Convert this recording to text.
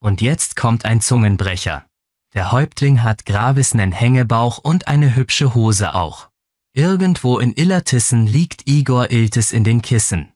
Und jetzt kommt ein Zungenbrecher. Der Häuptling hat Gravis nen Hängebauch und eine hübsche Hose auch. Irgendwo in Illertissen liegt Igor Iltis in den Kissen.